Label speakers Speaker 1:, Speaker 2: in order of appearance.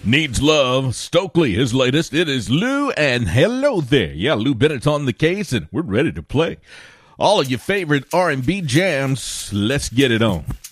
Speaker 1: Needs Love, Stokely, his latest. It is Lou, and hello there. Yeah, Lou Bennett on the case, and we're ready to play all of your favorite R&B jams. Let's get it on.